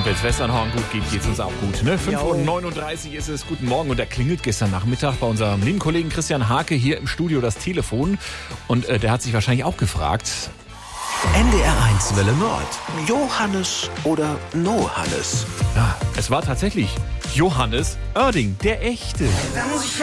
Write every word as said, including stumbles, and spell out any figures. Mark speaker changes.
Speaker 1: Und wenn es Westernhorn gut geht, geht es uns auch gut. Ne? fünf Uhr neununddreißig ist es. Guten Morgen. Und da klingelt gestern Nachmittag bei unserem lieben Kollegen Christian Hake hier im Studio das Telefon. Und äh, der hat sich wahrscheinlich auch gefragt.
Speaker 2: N D R eins Welle Nord. Johannes oder No Hannes?
Speaker 1: Ja, es war tatsächlich Johannes Oerding, der Echte.
Speaker 3: Wenn sich